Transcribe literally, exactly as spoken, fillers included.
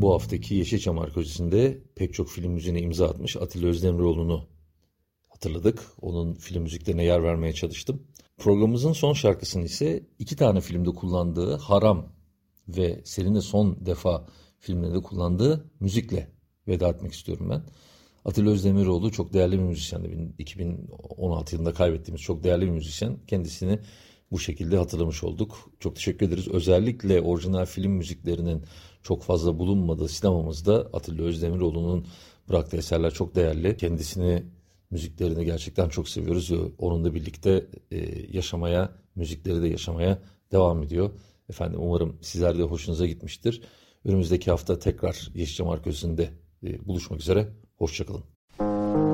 bu haftaki Yeşilçam Arkeolojisi'nde pek çok film müziğine imza atmış Atilla Özdemiroğlu'nu hatırladık. Onun film müziklerine yer vermeye çalıştım. Programımızın son şarkısını ise iki tane filmde kullandığı Haram ve Senin'le son defa filmlerinde kullandığı müzikle veda etmek istiyorum ben. Atilla Özdemiroğlu çok değerli bir müzisyendi. iki bin on altı yılında kaybettiğimiz çok değerli bir müzisyen. Kendisini bu şekilde hatırlamış olduk. Çok teşekkür ederiz. Özellikle orijinal film müziklerinin çok fazla bulunmadığı sinemamızda Atilla Özdemiroğlu'nun bıraktığı eserler çok değerli. Kendisini, müziklerini gerçekten çok seviyoruz ve onunla birlikte e, yaşamaya, müzikleri de yaşamaya devam ediyor. Efendim umarım sizler de hoşunuza gitmiştir. Önümüzdeki hafta tekrar Yeşilçam Arkeolojisi'nde e, buluşmak üzere. Hoşçakalın.